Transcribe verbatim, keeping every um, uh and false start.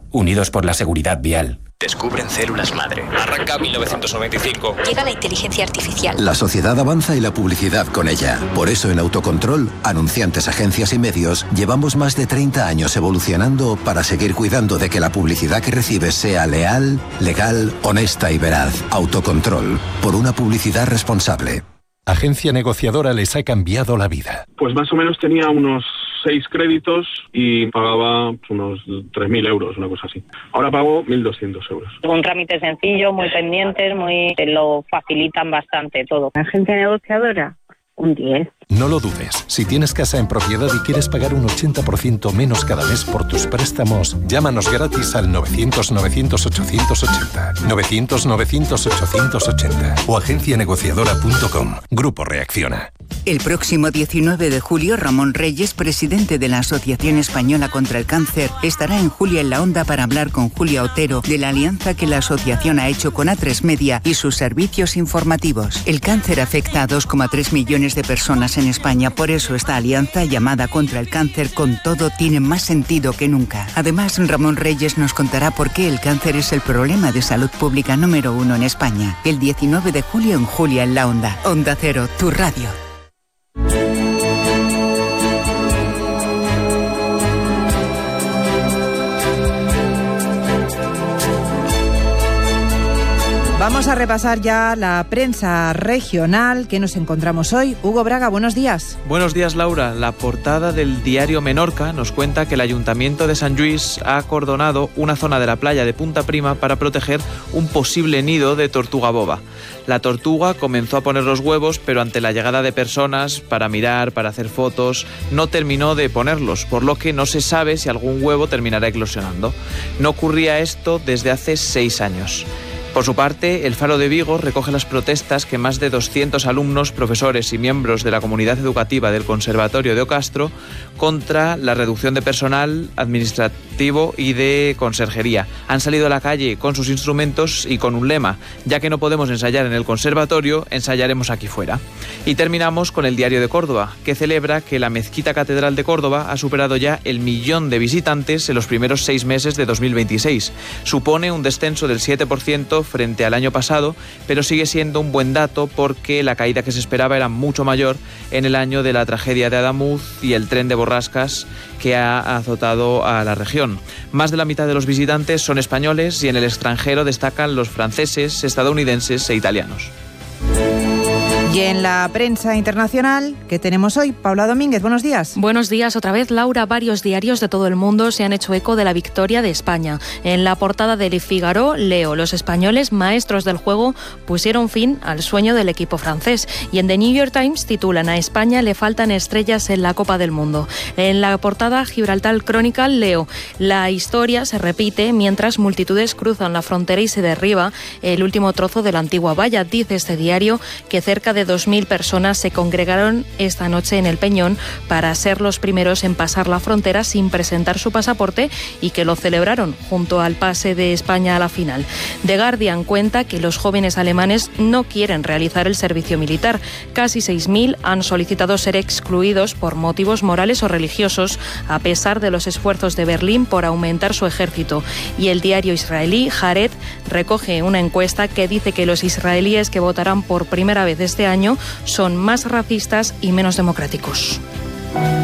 unidos por la seguridad vial. Descubren células madre. Arranca mil novecientos noventa y cinco. Llega la inteligencia artificial. La sociedad avanza y la publicidad con ella. Por eso en Autocontrol, anunciantes, agencias y medios, llevamos más de treinta años evolucionando para seguir cuidando de que la publicidad que recibes sea leal, legal, honesta y veraz. Autocontrol. Por una publicidad responsable. Agencia negociadora les ha cambiado la vida. Pues más o menos tenía unos seis créditos y pagaba unos tres mil euros, una cosa así. Ahora pago mil doscientos euros. Un trámite sencillo, muy pendientes, muy te lo facilitan bastante todo. Agencia negociadora, un diez. No lo dudes. Si tienes casa en propiedad y quieres pagar un ochenta por ciento menos cada mes por tus préstamos, llámanos gratis al novecientos novecientos ochocientos ochenta. novecientos novecientos ochocientos ochenta o agencia negociadora punto com. Grupo Reacciona. El próximo diecinueve de julio, Ramón Reyes, presidente de la Asociación Española contra el Cáncer, estará en Julia en la Onda para hablar con Julia Otero de la alianza que la asociación ha hecho con A tres Media y sus servicios informativos. El cáncer afecta a dos coma tres millones de personas en España, por eso esta alianza llamada Contra el Cáncer con Todo tiene más sentido que nunca. Además, Ramón Reyes nos contará por qué el cáncer es el problema de salud pública número uno en España. El diecinueve de julio en Julia en la Onda. Onda Cero, tu radio. Vamos a repasar ya la prensa regional que nos encontramos hoy. Hugo Braga, buenos días. Buenos días, Laura. La portada del diario Menorca nos cuenta que el Ayuntamiento de Sant Lluís ha acordonado una zona de la playa de Punta Prima para proteger un posible nido de tortuga boba. La tortuga comenzó a poner los huevos, pero ante la llegada de personas para mirar, para hacer fotos, no terminó de ponerlos, por lo que no se sabe si algún huevo terminará eclosionando. No ocurría esto desde hace seis años. Por su parte, el Faro de Vigo recoge las protestas que más de doscientos alumnos, profesores y miembros de la comunidad educativa del Conservatorio de Ocastro contra la reducción de personal administrativo y de conserjería. Han salido a la calle con sus instrumentos y con un lema: ya que no podemos ensayar en el conservatorio, ensayaremos aquí fuera. Y terminamos con el Diario de Córdoba, que celebra que la Mezquita Catedral de Córdoba ha superado ya el millón de visitantes en los primeros seis meses de dos mil veintiséis. Supone un descenso del siete por ciento frente al año pasado, pero sigue siendo un buen dato porque la caída que se esperaba era mucho mayor en el año de la tragedia de Adamuz y el tren de borrascas que ha azotado a la región. Más de la mitad de los visitantes son españoles y en el extranjero destacan los franceses, estadounidenses e italianos. Y en la prensa internacional que tenemos hoy, Paula Domínguez, buenos días. Buenos días otra vez, Laura. Varios diarios de todo el mundo se han hecho eco de la victoria de España. En la portada del Figaro leo: los españoles, maestros del juego, pusieron fin al sueño del equipo francés. Y en The New York Times titulan: a España le faltan estrellas en la Copa del Mundo. En la portada Gibraltar Chronicle leo: la historia se repite mientras multitudes cruzan la frontera y se derriba el último trozo de la antigua valla. Dice este diario que cerca de dos mil personas se congregaron esta noche en el Peñón para ser los primeros en pasar la frontera sin presentar su pasaporte y que lo celebraron junto al pase de España a la final. The Guardian cuenta que los jóvenes alemanes no quieren realizar el servicio militar. Casi seis mil han solicitado ser excluidos por motivos morales o religiosos, a pesar de los esfuerzos de Berlín por aumentar su ejército. Y el diario israelí Haaretz recoge una encuesta que dice que los israelíes que votarán por primera vez este año son más racistas y menos democráticos.